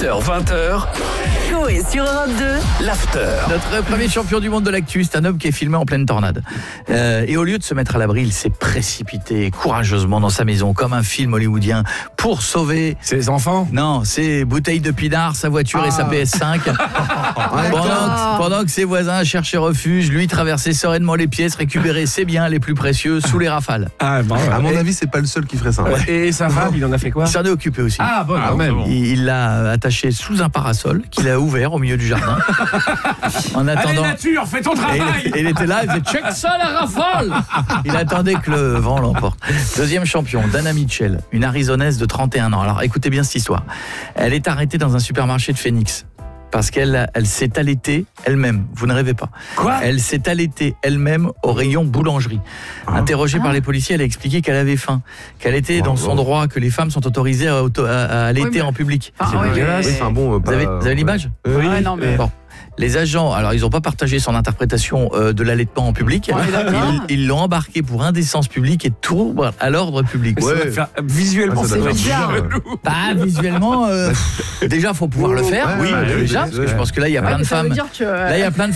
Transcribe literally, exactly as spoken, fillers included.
dix-huit heures vingt. Coé sur Europe deux. L'after. Notre premier champion du monde de l'actu, c'est un homme qui est filmé en pleine tornade. Euh, et au lieu de se mettre à l'abri, il s'est précipité courageusement dans sa maison, comme un film hollywoodien, pour sauver... Ses enfants ? Non, ses bouteilles de pinard, sa voiture ah. et sa P S cinq. pendant, pendant que ses voisins cherchaient refuge, lui traversait sereinement les pièces, récupérait ses biens les plus précieux sous les rafales. Ah, bon, à mon et... avis, c'est pas le seul qui ferait ça. Ouais. Et sa femme, il en a fait quoi ? Il s'en est occupé aussi. Ah, bon, ah, même. Il, il l'a attaché sous un parasol qu'il a ouvert au milieu du jardin. En attendant. Allez, nature, fais ton travail. Et il, et il était là, il faisait check ça la rafale. Il attendait que le vent l'emporte. Deuxième champion, Dana Mitchell, une Arizonaise de trente et un ans. Alors écoutez bien cette histoire. Elle est arrêtée dans un supermarché de Phoenix. Parce qu'elle elle s'est allaitée elle-même. Vous ne rêvez pas. Quoi ? Elle s'est allaitée elle-même au rayon boulangerie. Ah. Interrogée ah. par les policiers, elle a expliqué qu'elle avait faim, qu'elle était oh, dans son oh. droit, que les femmes sont autorisées à, auto, à, à allaiter oui, mais... en public. Ah, c'est dégueulasse. Oui, enfin, bon, vous, pas... avez, vous avez l'image ? euh, Oui, ouais, non, mais... Bon. Les agents, alors ils n'ont pas partagé son interprétation euh, de l'allaitement en public. Ouais, ils, ils l'ont embarqué pour indécence publique et trouble à l'ordre public. Ouais. Faire, visuellement, ah, c'est bizarre. Bah, visuellement, euh, déjà, faut pouvoir le faire. Ouais, oui, ouais, déjà, ouais, parce que ouais. je pense que là, il y a ouais, plein de ça femmes. veut dire que, euh... Là, il y a plein de